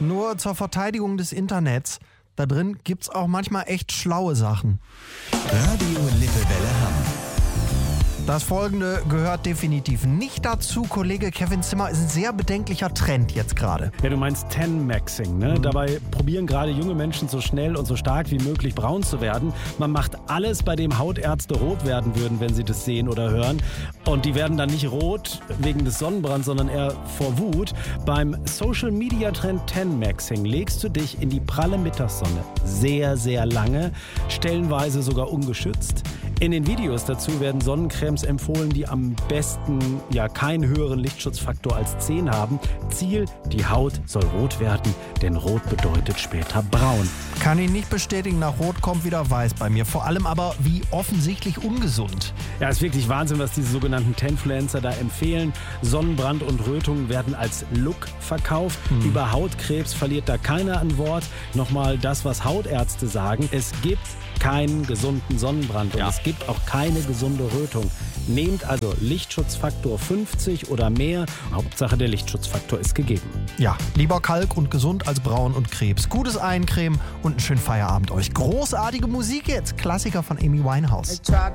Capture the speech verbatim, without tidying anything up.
Nur zur Verteidigung des Internets. Da drin gibt's auch manchmal echt schlaue Sachen. Radio Lippewelle Hamm. Das Folgende gehört definitiv nicht dazu. Kollege Kevin Zimmer, ist ein sehr bedenklicher Trend jetzt gerade. Ja, du meinst Tan-Maxing, ne? Mhm. Dabei probieren gerade junge Menschen so schnell und so stark wie möglich braun zu werden. Man macht alles, bei dem Hautärzte rot werden würden, wenn sie das sehen oder hören. Und die werden dann nicht rot wegen des Sonnenbrands, sondern eher vor Wut. Beim Social-Media-Trend Tan-Maxing legst du dich in die pralle Mittagssonne sehr, sehr lange, stellenweise sogar ungeschützt. In den Videos dazu werden Sonnencremes empfohlen, die am besten ja keinen höheren Lichtschutzfaktor als zehn haben. Ziel, die Haut soll rot werden, denn rot bedeutet später braun. Kann ich nicht bestätigen, nach Rot kommt wieder Weiß bei mir. Vor allem aber wie offensichtlich ungesund. Ja, ist wirklich Wahnsinn, was diese sogenannten Tanfluencer da empfehlen. Sonnenbrand und Rötungen werden als Look verkauft. Hm. Über Hautkrebs verliert da keiner ein Wort. Nochmal das, was Hautärzte sagen. Es gibt keinen gesunden Sonnenbrand und ja. es gibt auch keine gesunde Rötung. Nehmt also Lichtschutzfaktor fünfzig oder mehr. Hauptsache der Lichtschutzfaktor ist gegeben. Ja, lieber Kalk und gesund als braun und Krebs. Gutes Eincremen und einen schönen Feierabend euch. Großartige Musik jetzt. Klassiker von Amy Winehouse.